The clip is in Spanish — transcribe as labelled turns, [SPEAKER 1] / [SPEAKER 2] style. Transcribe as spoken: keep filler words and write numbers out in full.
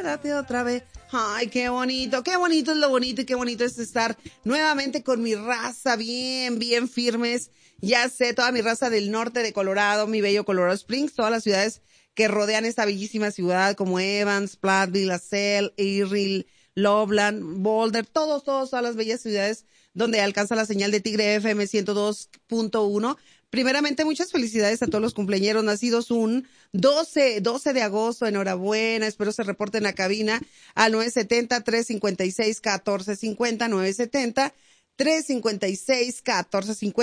[SPEAKER 1] quédate otra vez. Ay, qué bonito, qué bonito es lo bonito y qué bonito es estar nuevamente con mi raza bien, bien firmes. Ya sé, toda mi raza del norte de Colorado, mi bello Colorado Springs, todas las ciudades que rodean esta bellísima ciudad como Evans, Platteville, LaSalle, Erie, Loveland, Boulder, todos, todos, todas las bellas ciudades donde alcanza la señal de Tigre F M ciento dos punto uno. Primeramente, muchas felicidades a todos los cumpleañeros nacidos un doce, doce de agosto. Enhorabuena. Espero se reporten a cabina al nueve siete cero, tres cinco seis, uno cuatro cinco cero, nueve siete cero, tres cinco seis, uno cuatro cinco cero.